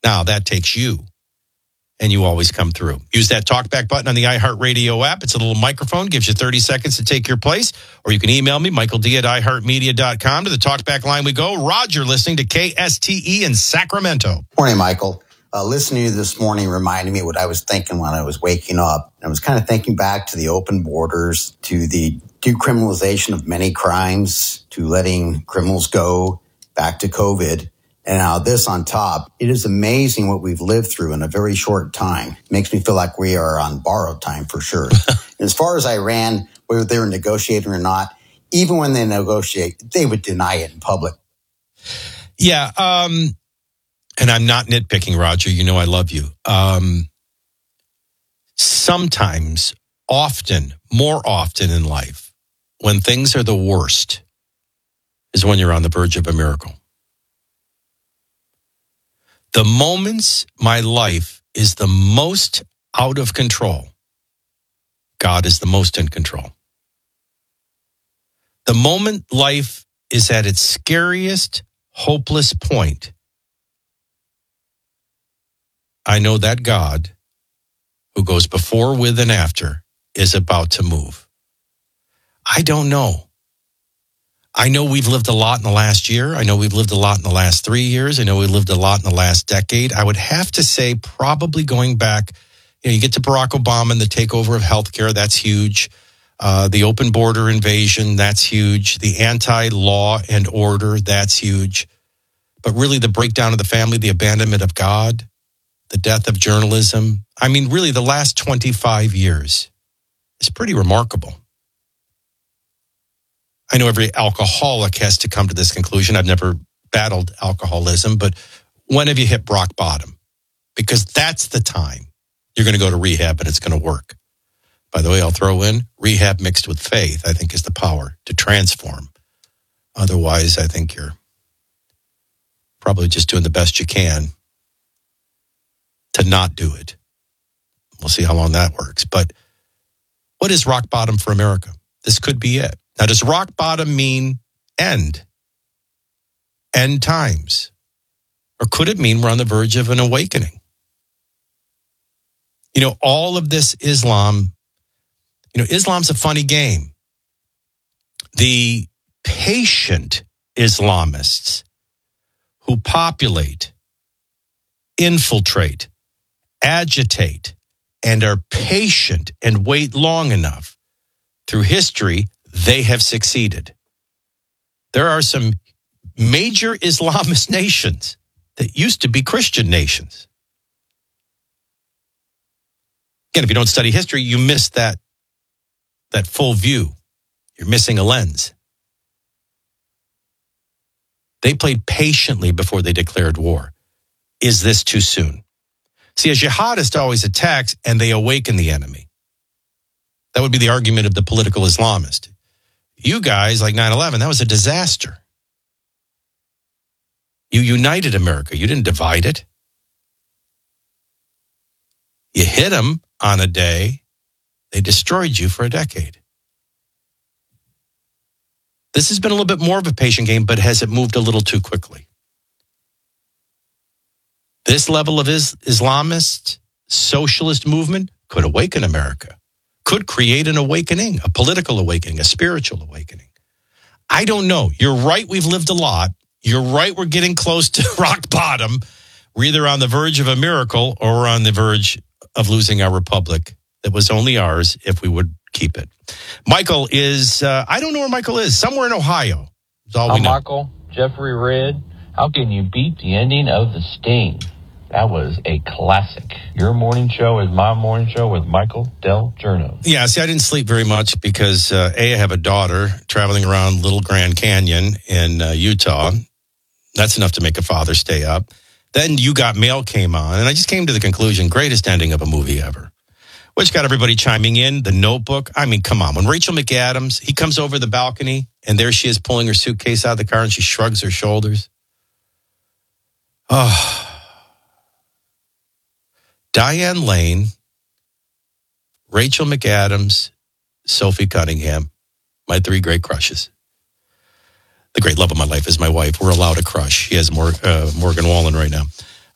Now, that takes you, and you always come through. Use that talkback button on the iHeartRadio app. It's a little microphone, gives you 30 seconds to take your place. Or you can email me, michaeld@iheartmedia.com. To the talkback line we go. Roger, listening to KSTE in Sacramento. Morning, Michael. Listening to you this morning reminded me what I was thinking when I was waking up. I was kind of thinking back to the open borders, to the decriminalization of many crimes, to letting criminals go, back to COVID. And now this on top. It is amazing what we've lived through in a very short time. It makes me feel like we are on borrowed time for sure. As far as Iran, whether they were negotiating or not, even when they negotiate, they would deny it in public. Yeah, and I'm not nitpicking, Roger. You know I love you. Sometimes, often, more often in life, when things are the worst, is when you're on the verge of a miracle. The moments my life is the most out of control, God is the most in control. The moment life is at its scariest, hopeless point, I know that God, who goes before, with, and after, is about to move. I don't know. I know we've lived a lot in the last year. I know we've lived a lot in the last 3 years. I know we lived a lot in the last decade. I would have to say probably going back, you get to Barack Obama and the takeover of healthcare, that's huge. The open border invasion, that's huge. The anti-law and order, that's huge. But really the breakdown of the family, the abandonment of God, the death of journalism. I mean, really the last 25 years is pretty remarkable. I know every alcoholic has to come to this conclusion. I've never battled alcoholism, but when have you hit rock bottom? Because that's the time you're going to go to rehab and it's going to work. By the way, I'll throw in rehab mixed with faith, I think is the power to transform. Otherwise, I think you're probably just doing the best you can to not do it. We'll see how long that works. But what is rock bottom for America? This could be it. Now, does rock bottom mean end? End times? Or could it mean we're on the verge of an awakening? You know, all of this Islam, Islam's a funny game. The patient Islamists who populate, infiltrate, agitate, and are patient and wait long enough through history, they have succeeded. There are some major Islamist nations that used to be Christian nations. Again, if you don't study history, you miss that full view. You're missing a lens. They played patiently before they declared war. Is this too soon? See, a jihadist always attacks and they awaken the enemy. That would be the argument of the political Islamist. You guys, like 9/11, that was a disaster. You united America. You didn't divide it. You hit them on a day. They destroyed you for a decade. This has been a little bit more of a patient game, but has it moved a little too quickly? This level of Islamist, socialist movement could awaken America, could create an awakening, a political awakening, a spiritual awakening. I don't know. You're right, we've lived a lot. You're right, we're getting close to rock bottom. We're either on the verge of a miracle or we're on the verge of losing our republic that was only ours if we would keep it. Michael is, I don't know where Michael is, somewhere in Ohio. That's all we know. Michael, Jeffrey Red. How can you beat the ending of The Sting? That was a classic. Your morning show is my morning show with Michael Del Giorno. Yeah, see, I didn't sleep very much because, I have a daughter traveling around Little Grand Canyon in Utah. That's enough to make a father stay up. Then You Got Mail came on, and I just came to the conclusion, greatest ending of a movie ever. Which got everybody chiming in. The Notebook. I mean, come on. When Rachel McAdams, he comes over the balcony, and there she is pulling her suitcase out of the car, and she shrugs her shoulders. Oh. Diane Lane, Rachel McAdams, Sophie Cunningham, my three great crushes. The great love of my life is my wife. We're allowed a crush. She has Morgan Wallen right now.